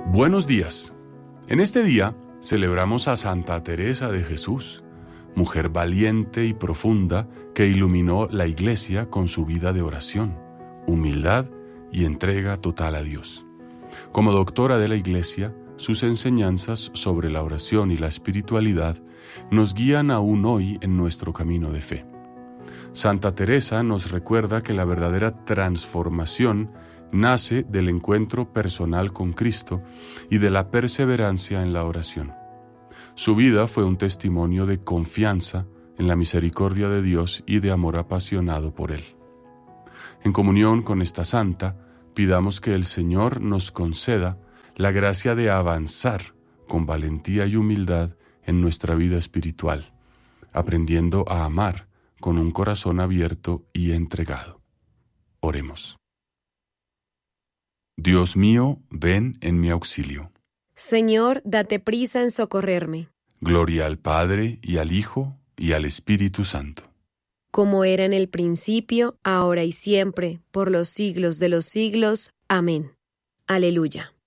Buenos días. En este día celebramos a Santa Teresa de Jesús, mujer valiente y profunda que iluminó la Iglesia con su vida de oración, humildad y entrega total a Dios. Como doctora de la Iglesia, sus enseñanzas sobre la oración y la espiritualidad nos guían aún hoy en nuestro camino de fe. Santa Teresa nos recuerda que la verdadera transformación nace del encuentro personal con Cristo y de la perseverancia en la oración. Su vida fue un testimonio de confianza en la misericordia de Dios y de amor apasionado por Él. En comunión con esta santa, pidamos que el Señor nos conceda la gracia de avanzar con valentía y humildad en nuestra vida espiritual, aprendiendo a amar con un corazón abierto y entregado. Oremos. Dios mío, ven en mi auxilio. Señor, date prisa en socorrerme. Gloria al Padre, y al Hijo, y al Espíritu Santo. Como era en el principio, ahora y siempre, por los siglos de los siglos. Amén. Aleluya.